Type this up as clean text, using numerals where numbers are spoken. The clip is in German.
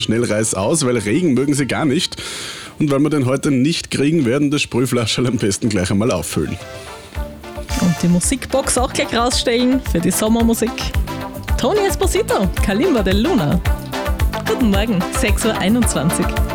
Schnell reiß aus, weil Regen mögen sie gar nicht. Und weil wir den heute nicht kriegen, werden das Sprühflascherl am besten gleich einmal auffüllen. Und die Musikbox auch gleich rausstellen für die Sommermusik. Tony Esposito, Kalimba de Luna. Guten Morgen, 6.21 Uhr.